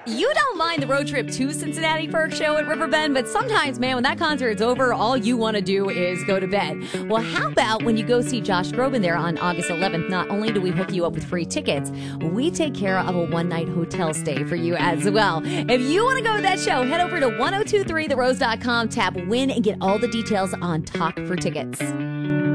You don't mind the road trip to Cincinnati for a show at Riverbend, but sometimes, man, when that concert's over, all you want to do is go to bed. Well, how about when you go see Josh Groban there on August 11th? Not only do we hook you up with free tickets, we take care of a one-night hotel stay for you as well. If you want to go to that show, head over to 1023therose.com, tap Win, and get all the details on Talk for Tickets.